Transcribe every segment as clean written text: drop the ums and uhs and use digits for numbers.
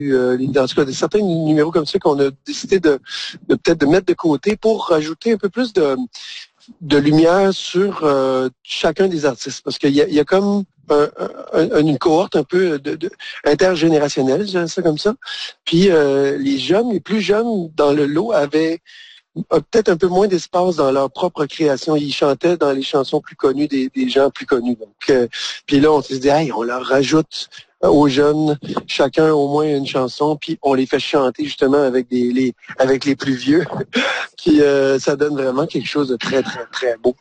dans tout cas, certains numéros comme ça qu'on a décidé de peut-être de mettre de côté pour rajouter un peu plus de lumière sur chacun des artistes. Parce qu'il y a comme une cohorte un peu intergénérationnelle, je dirais ça comme ça. Puis les plus jeunes dans le lot avaient peut-être un peu moins d'espace dans leur propre création. Ils chantaient dans les chansons plus connues des gens plus connus. Donc, puis là, on s'est dit, hey, on leur rajoute aux jeunes, chacun au moins une chanson, puis on les fait chanter justement avec avec les plus vieux. Puis ça donne vraiment quelque chose de très, très, très beau.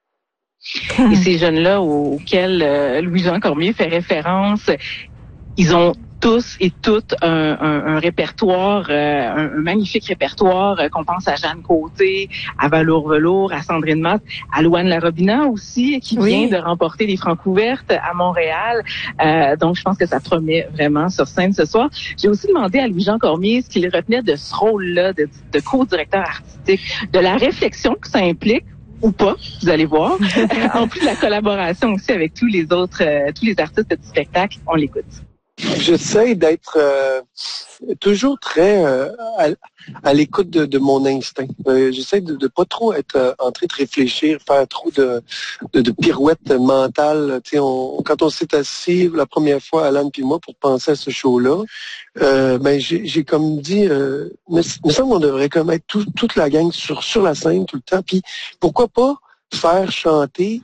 Et ces jeunes-là auxquels Louis-Jean Cormier fait référence, ils ont tous et toutes un répertoire, un magnifique répertoire, qu'on pense à Jeanne Côté, à Velours, à Sandrine Masse, à Louane Larobina aussi, qui vient de remporter les Francs ouvertes à Montréal. Donc, je pense que ça promet vraiment sur scène ce soir. J'ai aussi demandé à Louis-Jean Cormier ce qu'il retenait de ce rôle-là de co-directeur artistique, de la réflexion que ça implique, ou pas, vous allez voir. En plus de la collaboration aussi avec tous les artistes du spectacle, on l'écoute. J'essaie d'être toujours très à l'écoute de mon instinct. J'essaie de pas trop être en train de réfléchir, faire trop de pirouettes mentales. Tu sais, quand on s'est assis la première fois, Alan puis moi, pour penser à ce show-là, j'ai comme dit, me semble qu'on devrait comme être toute la gang sur la scène tout le temps. Puis pourquoi pas faire chanter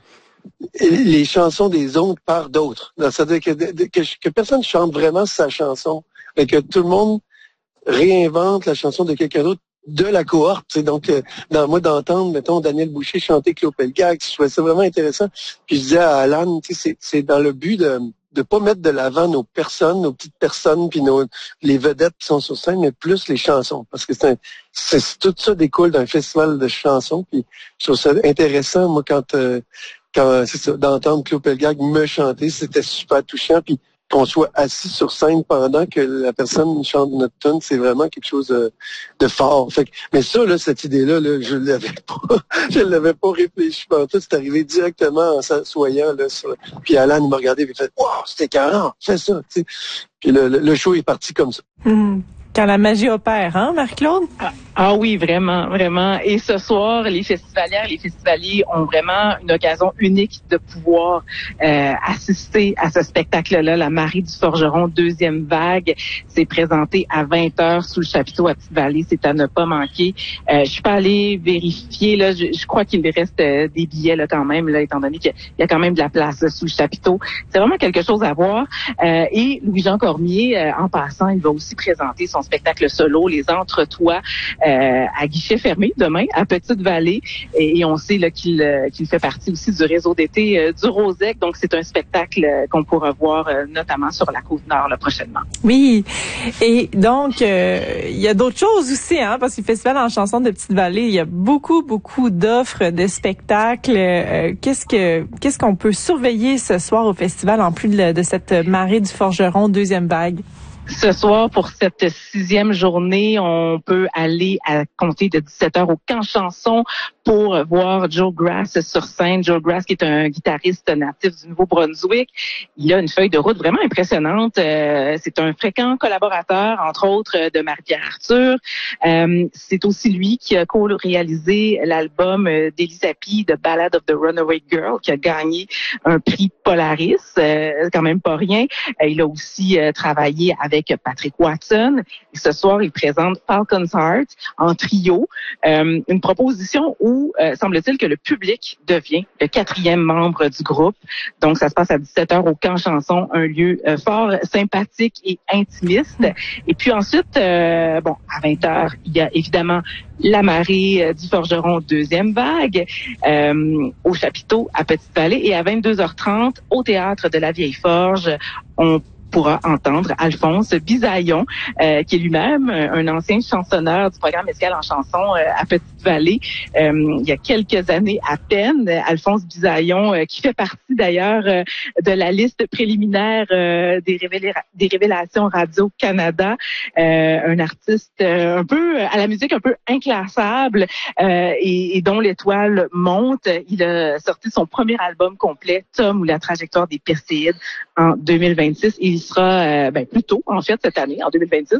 les chansons des autres par d'autres. C'est-à-dire que personne chante vraiment sa chanson, mais que tout le monde réinvente la chanson de quelqu'un d'autre de la cohorte. T'sais. Donc, d'entendre, mettons, Daniel Boucher chanter Claude Pelgag, je trouvais ça vraiment intéressant. Puis je disais à Alan, c'est dans le but de pas mettre de l'avant nos personnes, nos petites personnes, puis les vedettes qui sont sur scène, mais plus les chansons. Parce que tout ça découle d'un festival de chansons. Puis je trouve ça intéressant, moi, quand c'est ça, d'entendre Claude Pelgag me chanter, c'était super touchant. Puis qu'on soit assis sur scène pendant que la personne chante notre tune, c'est vraiment quelque chose de fort. Fait que, mais ça, là, cette idée-là, je l'avais pas réfléchi pendant tout. C'est arrivé directement en s'assoyant là. Puis Alan il m'a regardé et il a fait « Wow, c'était 40, fais ça! » T'sais. Puis le show est parti comme ça. Quand la magie opère, hein, Marc-Claude? Ah oui, vraiment, vraiment. Et ce soir, les festivalières, les festivaliers ont vraiment une occasion unique de pouvoir assister à ce spectacle-là. La Marie du Forgeron, deuxième vague, c'est présenté à 20h sous le chapiteau à Petite-Vallée. C'est à ne pas manquer. Je suis pas allée vérifier, là. Je crois qu'il reste des billets, là, quand même, là, étant donné qu'il y a quand même de la place là, sous le chapiteau. C'est vraiment quelque chose à voir. Et Louis-Jean Cormier, en passant, il va aussi présenter son spectacle solo, Les Entre-Toi, à guichet fermé demain à Petite-Vallée. Et on sait là qu'il fait partie aussi du réseau d'été du Rosec. Donc, c'est un spectacle qu'on pourra voir notamment sur la Côte-Nord là, prochainement. Oui. Et donc, il y a d'autres choses aussi, hein, parce que le Festival en chanson de Petite-Vallée, il y a beaucoup d'offres de spectacles. Qu'est-ce qu'on peut surveiller ce soir au festival en plus de cette marée du Forgeron deuxième vague? Ce soir, pour cette 6e journée, on peut aller à compter de 17h au Camp Chanson pour voir Joe Grass sur scène. Joe Grass, qui est un guitariste natif du Nouveau-Brunswick. Il a une feuille de route vraiment impressionnante. C'est un fréquent collaborateur, entre autres, de Marie-Pierre Arthur. C'est aussi lui qui a co-réalisé l'album d'Elisa P, The Ballad of the Runaway Girl, qui a gagné un prix Polaris. Quand même pas rien. Il a aussi travaillé avec Patrick Watson. Et ce soir, il présente Falcon's Heart en trio. Une proposition où semble-t-il que le public devient le 4e membre du groupe. Donc, ça se passe à 17h au Camp Chanson, un lieu fort sympathique et intimiste. Et puis ensuite, à 20h, il y a évidemment la marée du Forgeron deuxième vague au chapiteau à Petite-Vallée. Et à 22h30, au Théâtre de la Vieille Forge, on pourra entendre Alphonse Bisaillon, qui est lui-même un ancien chansonneur du programme Escale en chanson à Petite-Vallée. Il y a quelques années à peine, Alphonse Bisaillon, qui fait partie d'ailleurs de la liste préliminaire des révélations Radio-Canada, un artiste un peu à la musique un peu inclassable et dont l'étoile monte. Il a sorti son premier album complet, Tom ou la trajectoire des Perséides, en 2026. Et il sera plus tôt, en fait, cette année, en 2026.